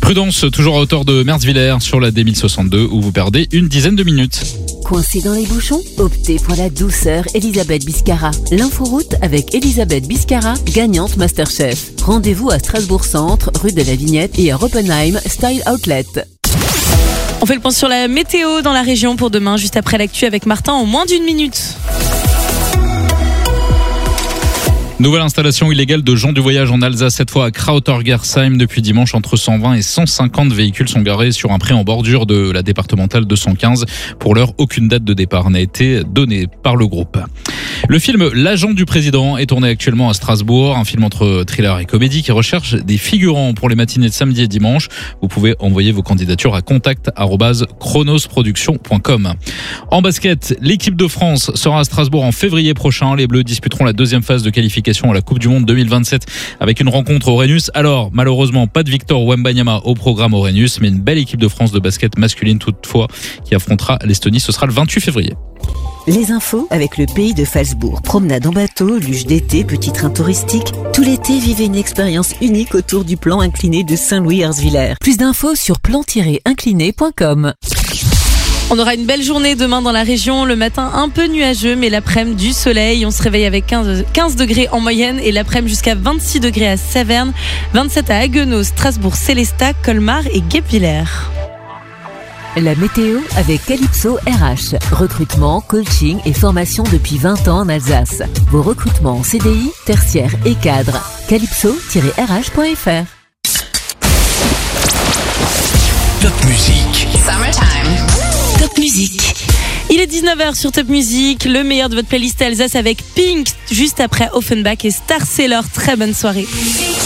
Prudence, toujours à hauteur de Merzwiller sur la D1062 où vous perdez une dizaine de minutes. Coincé dans les bouchons? Optez pour la douceur Elisabeth Biscara. L'inforoute avec Elisabeth Biscara, gagnante Masterchef. Rendez-vous à Strasbourg Centre, rue de la Vignette et à Oppenheim Style Outlet. On fait le point sur la météo dans la région pour demain, juste après l'actu avec Martin en moins d'une minute. Nouvelle installation illégale de gens du voyage en Alsace, cette fois à Krautergersheim. Depuis dimanche, entre 120 et 150 véhicules sont garés sur un pré en bordure de la départementale 215. Pour l'heure, aucune date de départ n'a été donnée par le groupe. Le film L'agent du président est tourné actuellement à Strasbourg, un film entre thriller et comédie qui recherche des figurants pour les matinées de samedi et dimanche. Vous pouvez envoyer vos candidatures à contact@chronosproduction.com. En basket, l'équipe de France sera à Strasbourg en février prochain. Les Bleus disputeront la deuxième phase de qualification à la Coupe du Monde 2027 avec une rencontre au Rhenus. Alors, malheureusement, pas de Victor Wembanyama au programme au Rhenus, mais une belle équipe de France de basket masculine toutefois qui affrontera l'Estonie. Ce sera le 28 février. Les infos avec le pays de Falsbourg. Promenade en bateau, luge d'été, petit train touristique. Tout l'été, vivez une expérience unique autour du plan incliné de Saint-Louis-Erzwiller. Plus d'infos sur plan-incliné.com. On aura une belle journée demain dans la région. Le matin un peu nuageux, mais l'après-midi du soleil. On se réveille avec 15 degrés en moyenne et l'après-midi jusqu'à 26 degrés à Saverne, 27 à Haguenau, Strasbourg, Célestat, Colmar et Guebwiller. La météo avec Calypso RH. Recrutement, coaching et formation depuis 20 ans en Alsace. Vos recrutements en CDI, tertiaire et cadre. calypso-rh.fr. Top Musique. Summertime. Top Musique. Il est 19h sur Top Musique, le meilleur de votre playlist Alsace avec Pink, juste après Offenbach et Star Sailor. Très bonne soirée.